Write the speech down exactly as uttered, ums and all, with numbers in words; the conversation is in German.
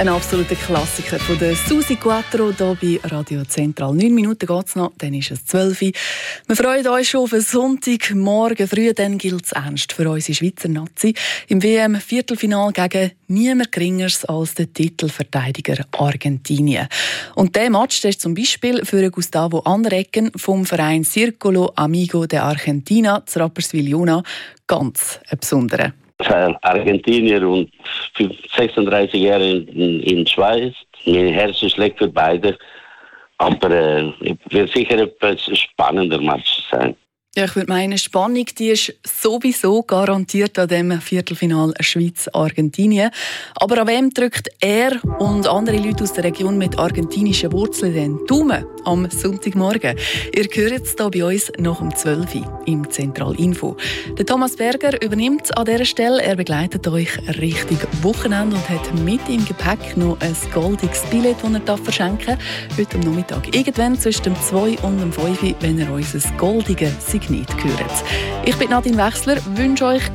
Ein absoluter Klassiker von der Susi Quattro hier bei Radio Zentral. Neun Minuten geht es noch, dann ist es zwölf Uhr. Wir freuen uns schon auf einen Sonntagmorgen früh, dann gilt es ernst für unsere Schweizer Nazi. Im W M-Viertelfinal gegen niemand Geringeres als den Titelverteidiger Argentinien. Und dieser Match der ist zum Beispiel für Gustavo Anrecken vom Verein Círculo Amigo de Argentina zu Rapperswil-Jona ganz ein besonderer. Argentinier und sechsunddreißig Jahre in, in Schweiz. Mein Herz schlägt für beide. Aber äh, es wird sicher etwas spannender Match sein. Ja, ich würde meinen, Spannung die ist sowieso garantiert an dem Viertelfinal Schweiz-Argentinien. Aber an wem drückt er und andere Leute aus der Region mit argentinischen Wurzeln den Daumen am Sonntagmorgen? Ihr hört es hier bei uns nach um zwölf Uhr im Zentralinfo. Der Thomas Berger übernimmt an dieser Stelle. Er begleitet euch Richtung Wochenende und hat mit im Gepäck noch ein goldiges Billett, das er verschenken darf. Heute am Nachmittag. Irgendwann zwischen dem zwei und dem fünf, wenn er uns ein goldiges Signet hört. Ich bin Nadine Wechsler, wünsche euch